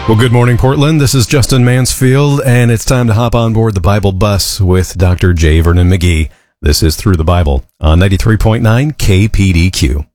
Well, good morning, Portland. This is Justin Mansfield, and it's time to hop on board the Bible bus with Dr. J. Vernon McGee. This is Through the Bible on 93.9 KPDQ.